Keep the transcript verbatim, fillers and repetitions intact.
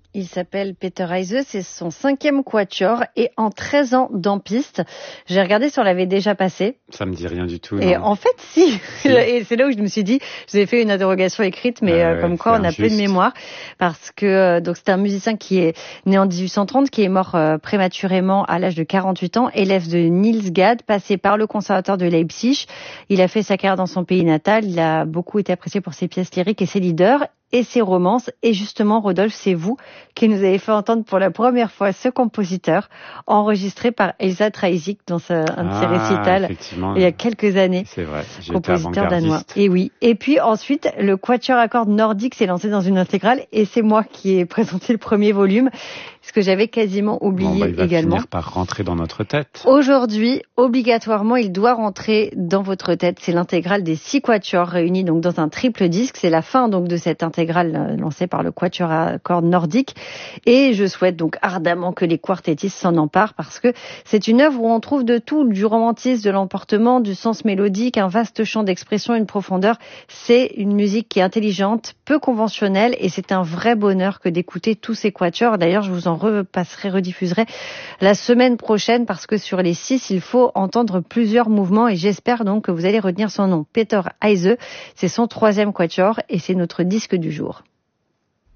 Il s'appelle Peter Heise, c'est son cinquième quatuor et en treize ans d'ampiste. J'ai regardé si on l'avait déjà passé. Ça me dit rien du tout. Et non. en fait, si. si. Et c'est là où je me suis dit, je vous ai fait une interrogation écrite, mais euh, ouais, comme quoi on a injuste. peu de mémoire. Parce que euh, donc c'est un musicien qui est né en dix-huit cent trente, qui est mort euh, prématurément à l'âge de quarante-huit ans, élève de Niels Gade, passé par le conservatoire de Leipzig. Il a fait sa carrière dans son pays natal. Il a beaucoup été apprécié pour ses pièces lyriques et ses leaders et ses romances. Et justement, Rodolphe, c'est vous qui nous avez fait entendre pour la première fois ce compositeur enregistré par Elsa Treisig dans sa, un de ses Ah, récitals il y a quelques années. C'est vrai, compositeur danois. Et oui. Et puis ensuite, le quatuor à cordes nordique s'est lancé dans une intégrale et c'est moi qui ai présenté le premier volume, ce que j'avais quasiment oublié bon, bah, il va également. finir par rentrer dans notre tête. Aujourd'hui, obligatoirement, il doit rentrer dans votre tête. C'est l'intégrale des six quatuors réunis donc dans un triple disque. C'est la fin donc de cette intégrale lancée par le quatuor à cordes nordique. Et je souhaite donc ardemment que les quartettistes s'en emparent parce que c'est une œuvre où on trouve de tout, du romantisme, de l'emportement, du sens mélodique, un vaste champ d'expression, une profondeur. C'est une musique qui est intelligente, peu conventionnelle et c'est un vrai bonheur que d'écouter tous ces quatuors. D'ailleurs, je vous en repasserai, rediffuserai la semaine prochaine parce que sur les six, il faut entendre plusieurs mouvements et j'espère donc que vous allez retenir son nom. Peter Heise, c'est son troisième quatuor et c'est notre disque du jour.